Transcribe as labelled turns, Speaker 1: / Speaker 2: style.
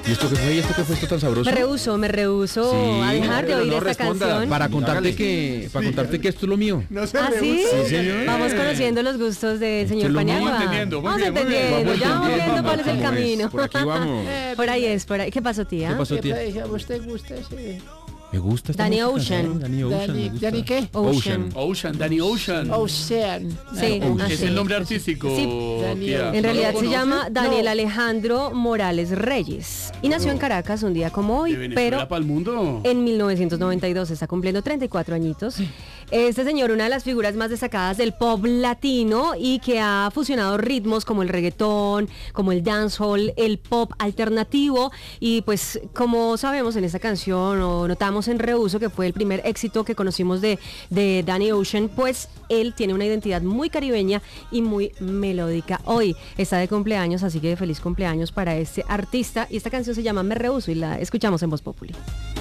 Speaker 1: ¿Y esto qué fue? ¿Y esto qué fue esto tan sabroso?
Speaker 2: Me rehuso
Speaker 1: Sí,
Speaker 2: a dejar de
Speaker 3: pero
Speaker 2: oír
Speaker 3: no
Speaker 2: esta
Speaker 3: responda.
Speaker 2: canción.
Speaker 1: Para contarte que esto es lo mío.
Speaker 3: No se
Speaker 2: ¿Ah, sí?
Speaker 1: Sí, señor.
Speaker 2: Vamos conociendo los gustos del señor
Speaker 1: lo
Speaker 2: Paniagua.
Speaker 3: vamos entendiendo, muy
Speaker 2: Vamos
Speaker 3: bien, muy bien.
Speaker 2: entendiendo,
Speaker 1: Vamos
Speaker 2: ya vamos
Speaker 1: entendiendo
Speaker 2: viendo cuál es el
Speaker 1: cómo es.
Speaker 2: camino.
Speaker 1: Por aquí vamos.
Speaker 2: Por ahí es, por ahí. ¿Qué pasó, tía?
Speaker 1: ¿Qué pasó, tía?
Speaker 4: ¿A usted gusta ese?
Speaker 1: Me gusta esta
Speaker 2: Danny
Speaker 1: música,
Speaker 2: Ocean.
Speaker 1: ¿sí? Danny Ocean, me gusta.
Speaker 4: ¿Danny qué?
Speaker 2: Ocean.
Speaker 3: Ocean, Danny Ocean.
Speaker 4: Ocean.
Speaker 2: Sí,
Speaker 3: Es
Speaker 2: así.
Speaker 3: el nombre artístico.
Speaker 2: Sí.
Speaker 3: Tía.
Speaker 2: En
Speaker 3: ¿No
Speaker 2: realidad
Speaker 3: lo
Speaker 2: se
Speaker 3: conoce?
Speaker 2: llama Daniel
Speaker 4: No.
Speaker 2: Alejandro Morales Reyes y nació en Caracas un día como hoy,
Speaker 3: ¿De Venezuela
Speaker 2: pero
Speaker 3: para el mundo?
Speaker 2: en 1992 está cumpliendo 34 añitos. Este señor, una de las figuras más destacadas del pop latino y que ha fusionado ritmos como el reggaetón, como el dancehall, el pop alternativo y pues como sabemos en esta canción o notamos en Reuso que fue el primer éxito que conocimos de Danny Ocean, pues él tiene una identidad muy caribeña y muy melódica. Hoy está de cumpleaños, así que feliz cumpleaños para este artista y esta canción se llama Me Rehuso y la escuchamos en Voz Populi.